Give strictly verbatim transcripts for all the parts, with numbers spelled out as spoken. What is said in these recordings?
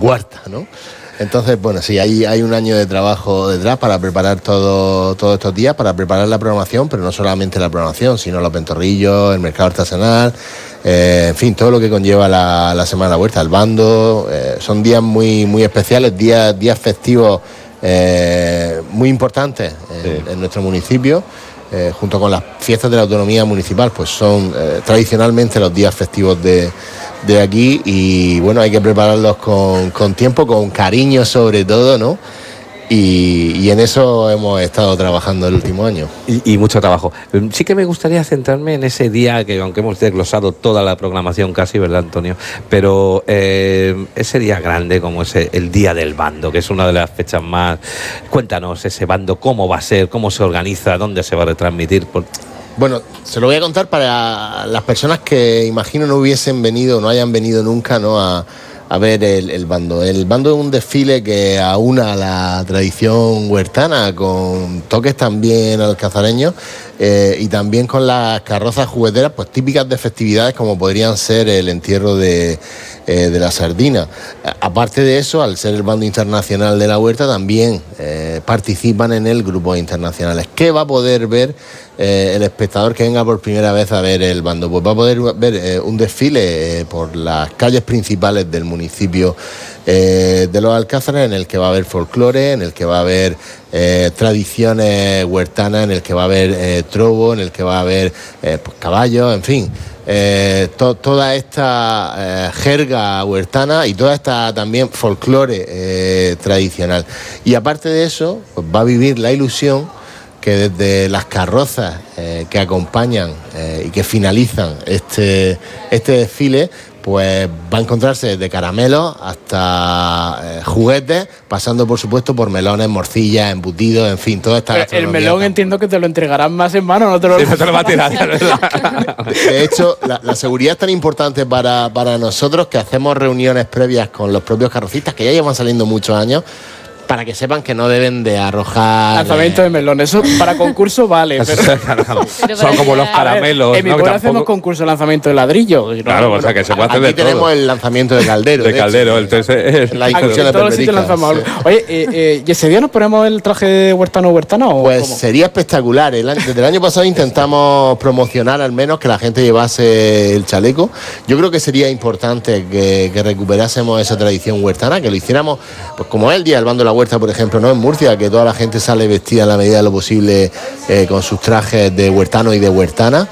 cuarta, ¿no? Entonces, bueno, sí, hay, hay un año de trabajo detrás para preparar todo, todos estos días, para preparar la programación, pero no solamente la programación, sino los ventorrillos, el mercado artesanal, eh, en fin, todo lo que conlleva la, la Semana de la Huerta, el bando. Eh, son días muy, muy especiales, días, días festivos eh, muy importantes en, sí. en nuestro municipio. Eh, junto con las fiestas de la autonomía municipal, pues son eh, tradicionalmente los días festivos de, de aquí, y bueno, hay que prepararlos con, con tiempo, con cariño sobre todo, ¿no? Y, y en eso hemos estado trabajando el último año. Y, y mucho trabajo. Sí que me gustaría centrarme en ese día, que aunque hemos desglosado toda la programación casi, ¿verdad, Antonio? Pero eh, ese día grande como ese, el Día del Bando, que es una de las fechas más... Cuéntanos ese bando, cómo va a ser, cómo se organiza, dónde se va a retransmitir. Por... Bueno, se lo voy a contar para las personas que imagino no hubiesen venido, no hayan venido nunca, ¿no?, a... a ver el, el bando. El bando es un desfile que aúna la tradición huertana con toques también alcazareños, eh, y también con las carrozas jugueteras, pues típicas de festividades como podrían ser el entierro de, eh, de la sardina. Aparte de eso, al ser el bando internacional de la huerta, también eh, participan en él grupos internacionales. ¿Qué va a poder ver eh, el espectador que venga por primera vez a ver el bando? Pues va a poder ver eh, un desfile eh, por las calles principales del municipio eh, de Los Alcázares, en el que va a haber folclore, en el que va a haber eh, tradiciones huertanas, en el que va a haber eh, trobo, en el que va a haber eh, pues, caballos, en fin, eh, to, toda esta eh, jerga huertana y toda esta también folclore eh, tradicional. Y aparte de eso, pues va a vivir la ilusión que desde las carrozas eh, que acompañan eh, y que finalizan este, este desfile, pues va a encontrarse desde caramelos hasta eh, juguetes, pasando por supuesto por melones, morcillas, embutidos, en fin, toda esta gastronomía. El melón entiendo que te lo entregarán más en mano, no te lo, sí, no te lo va a tirar. De, de hecho, la, la seguridad es tan importante para, para nosotros que hacemos reuniones previas con los propios carrocistas, que ya llevan saliendo muchos años, para que sepan que no deben de arrojar... Lanzamiento eh... de melón, eso para concurso vale. Pero... pero son como los caramelos. Ver, en mi ¿no? pueblo tampoco... hacemos concurso de lanzamiento de ladrillo. Claro, no, o sea que se puede hacer de aquí tenemos todo. El lanzamiento de caldero. De, de caldero, hecho, entonces... La discusión en todos los sitios lanzamos algo. Oye, eh, eh, ¿y ese día nos ponemos el traje de huertano o huertana? ¿O pues cómo? Sería espectacular. El, desde el año pasado intentamos promocionar al menos que la gente llevase el chaleco. Yo creo que sería importante que, que recuperásemos esa tradición huertana, que lo hiciéramos, pues como es el Día del Bando de la Huerta, por ejemplo, ¿no?, en Murcia, que toda la gente sale vestida en la medida de lo posible eh, con sus trajes de huertano y de huertana.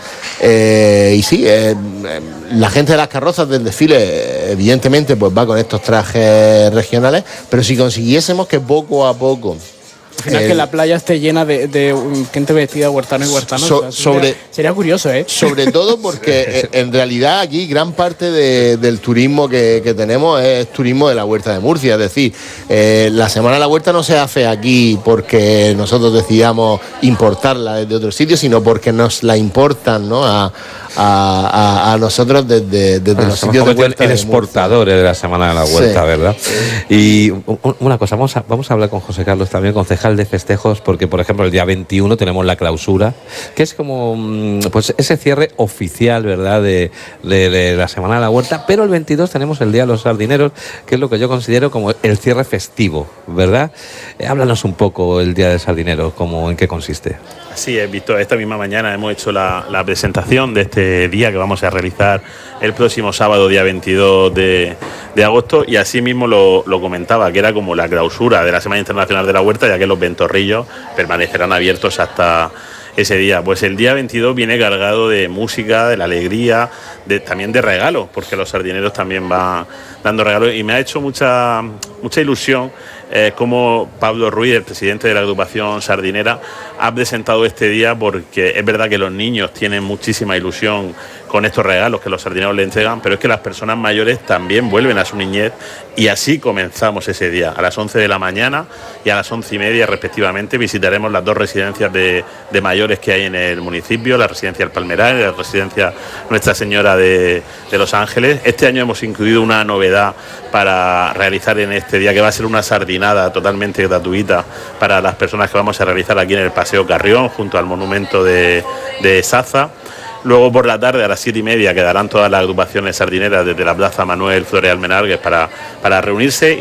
Eh, y sí, eh, la gente de las carrozas del desfile, evidentemente, pues va con estos trajes regionales, pero si consiguiésemos que poco a poco... Al final, eh, que la playa esté llena de, de gente vestida de huertano y huertano, so, o sea, sobre, sería, sería curioso, ¿eh? Sobre todo porque en realidad aquí gran parte de, del turismo que, que tenemos es turismo de la Huerta de Murcia. Es decir, eh, la Semana de la Huerta no se hace aquí porque nosotros decidamos importarla desde otro sitio, sino porque nos la importan, ¿no?, a, a, a, a nosotros desde, desde bueno, los sitios de Huerta. El exportador de la Semana de la Huerta, sí, ¿verdad? Y una cosa, vamos a, vamos a hablar con José Carlos también, concejal de festejos, porque por ejemplo el día veintiuno tenemos la clausura, que es como pues ese cierre oficial, ¿verdad?, de, de, de la Semana de la Huerta, pero el veintidós tenemos el Día de los Sardineros, que es lo que yo considero como el cierre festivo, ¿verdad? Eh, háblanos un poco el Día del Sardinero, ¿cómo, en qué consiste? Sí, he visto esta misma mañana, hemos hecho la, la presentación de este día que vamos a realizar el próximo sábado, día veintidós de, de agosto, y así mismo lo, lo comentaba, que era como la clausura de la Semana Internacional de la Huerta, ya que los ventorrillos permanecerán abiertos hasta ese día. Pues el día veintidós viene cargado de música, de la alegría, de, también de regalos, porque los sardineros también van dando regalos, y me ha hecho mucha, mucha ilusión eh, como Pablo Ruiz, el presidente de la agrupación sardinera, ha presentado este día, porque es verdad que los niños tienen muchísima ilusión con estos regalos que los sardineros le entregan, pero es que las personas mayores también vuelven a su niñez, y así comenzamos ese día. A las once de la mañana y a las once y media respectivamente visitaremos las dos residencias de, de mayores que hay en el municipio, la residencia El Palmeral y la residencia Nuestra Señora de, de Los Ángeles. Este año hemos incluido una novedad para realizar en este día, que va a ser una sardinada totalmente gratuita para las personas que vamos a realizar aquí en el Paseo Carrión, junto al monumento de, de Saza. Luego por la tarde a las siete y media quedarán todas las agrupaciones sardineras desde la Plaza Manuel Flores Almenargues para, para reunirse.